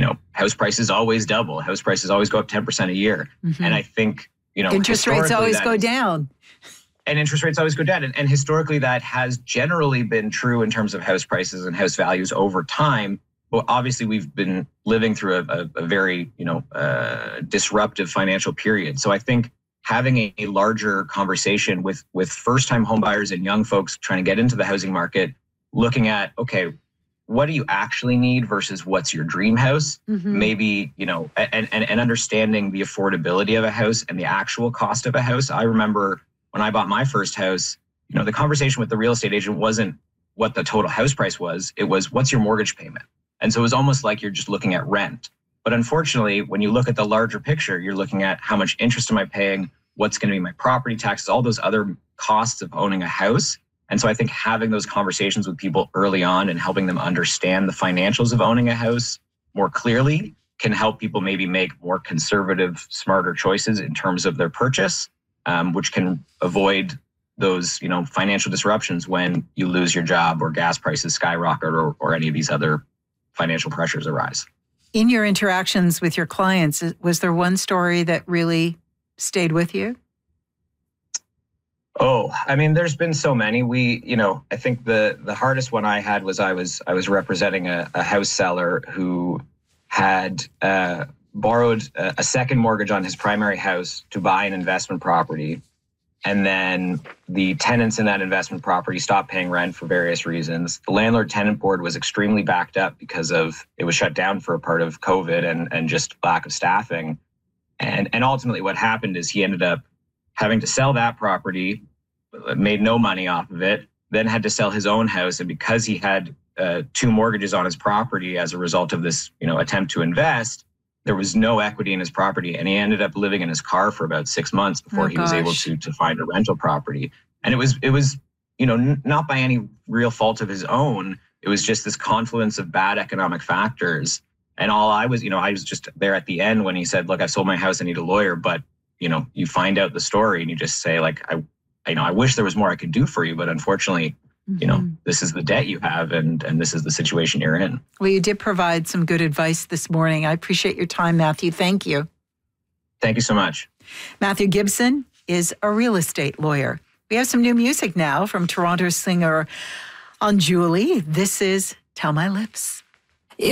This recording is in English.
house prices always double. House prices always go up 10% a year. Mm-hmm. And I think, interest rates always go down. And interest rates always go down. And historically, that has generally been true in terms of house prices and house values over time. But obviously, we've been living through a very, disruptive financial period. So I think having a larger conversation with first-time homebuyers and young folks trying to get into the housing market, looking at, okay, what do you actually need versus what's your dream house? Mm-hmm. Maybe, and understanding the affordability of a house and the actual cost of a house. I remember when I bought my first house, the conversation with the real estate agent wasn't what the total house price was. It was, what's your mortgage payment? And so it was almost like you're just looking at rent. But unfortunately, when you look at the larger picture, you're looking at how much interest am I paying? What's going to be my property taxes? All those other costs of owning a house. And so I think having those conversations with people early on and helping them understand the financials of owning a house more clearly can help people maybe make more conservative, smarter choices in terms of their purchase, which can avoid those, financial disruptions when you lose your job or gas prices skyrocket or any of these other financial pressures arise. In your interactions with your clients, was there one story that really stayed with you? Oh, I mean, there's been so many. I think the hardest one I had was I was representing a house seller who had borrowed a second mortgage on his primary house to buy an investment property. And then the tenants in that investment property stopped paying rent for various reasons. The landlord-tenant board was extremely backed up because it was shut down for a part of COVID and just lack of staffing. And ultimately what happened is he ended up having to sell that property, made no money off of it, then had to sell his own house. And because he had two mortgages on his property as a result of this, attempt to invest, there was no equity in his property. And he ended up living in his car for about 6 months before he was able to find a rental property. And it was, not by any real fault of his own. It was just this confluence of bad economic factors. And I was just there at the end when he said, look, I sold my house, I need a lawyer. But, you find out the story and you just say, like, I wish there was more I could do for you, but unfortunately, this is the debt you have and this is the situation you're in. Well, you did provide some good advice this morning. I appreciate your time, Matthew. Thank you. Thank you so much. Matthew Gibson is a real estate lawyer. We have some new music now from Toronto singer Anjuli. This is Tell My Lips.